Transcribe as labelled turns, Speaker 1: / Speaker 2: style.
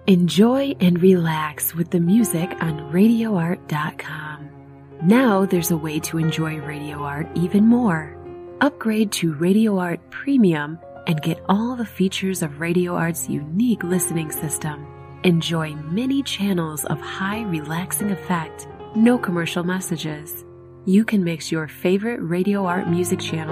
Speaker 1: Enjoy and relax with the music on RadioArt.com. Now there's a way to enjoy Radio Art even more. Upgrade to Radio Art Premium and get all the features of Radio Art's unique listening system. Enjoy many channels of high relaxing effect, no commercial messages. You can mix your favorite Radio Art music channel